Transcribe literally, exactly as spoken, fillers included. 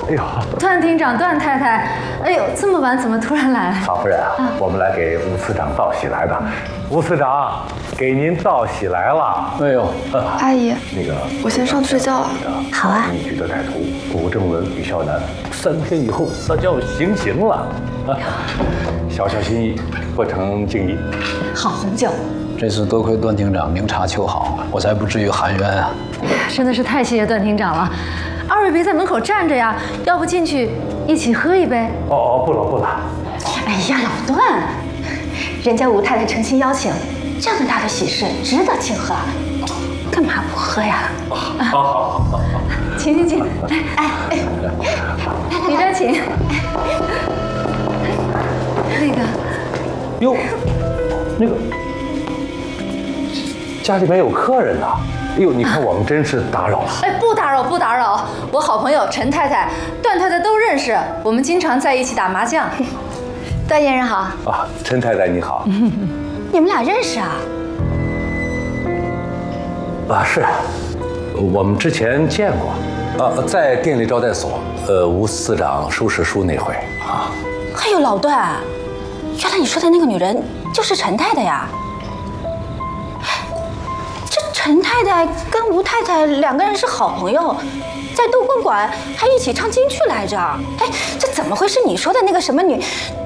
哎呦， 段厅长、段太太，哎呦，这么晚怎么突然来了？ 曹夫人啊，我们来给吴司长道喜来的。吴司长，给您道喜来了。 哎呦， 阿姨， 那个， 我先上去睡觉了。 好啊。 一举的歹徒古正文、吕孝南，三天以后那就要行刑了。小小心意，不成敬意。 好红酒。 这次多亏段厅长明察秋毫，我才不至于含冤啊。 真的是太谢谢段厅长了。二位别在门口站着呀，要不进去一起喝一杯？ 哦哦，不了不了。 哎呀，老段，人家吴太太诚心邀请，这么大的喜事值得庆贺，干嘛不喝呀？ 好好好好， 请请请，来，哎哎，里边请。那个， 哟，那个家里面有客人呐。哎呦，你看我们真是打扰了。 哎，不打扰不打扰，我好朋友陈太太、段太太都认识，我们经常在一起打麻将。段先生好。 啊，陈太太你好。 你们俩认识啊？ 啊，是，我们之前见过，啊，在店里招待所，呃，吴司长收拾书那回啊。 哎呦，老段，原来你说的那个女人就是陈太太呀？这陈太太跟吴太太两个人是好朋友，在杜棍馆还一起唱京剧来着。哎，这怎么会是你说的那个什么女